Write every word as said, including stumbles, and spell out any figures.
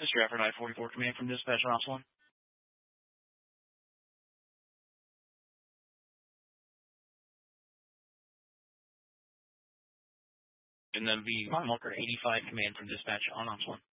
Mister Stratford, I forty-four command from dispatch on Ops one. And then be Martin Walker, eighty-five command from dispatch on Ops one.